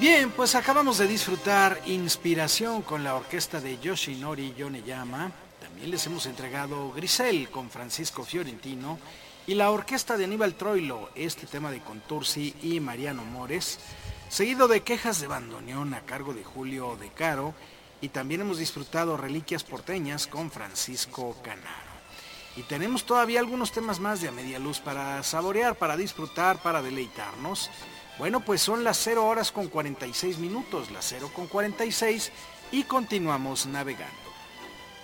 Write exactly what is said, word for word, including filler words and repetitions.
Bien, pues acabamos de disfrutar Inspiración con la orquesta de Yoshinori Yoneyama. También les hemos entregado Grisel con Francisco Fiorentino y la orquesta de Aníbal Troilo, este tema de Contursi y Mariano Mores, seguido de Quejas de Bandoneón a cargo de Julio De Caro, y también hemos disfrutado Reliquias Porteñas con Francisco Canaro. Y tenemos todavía algunos temas más de A Media Luz para saborear, para disfrutar, para deleitarnos. Bueno, pues son las cero horas con cuarenta y seis minutos, las cero con cuarenta y seis, y continuamos navegando.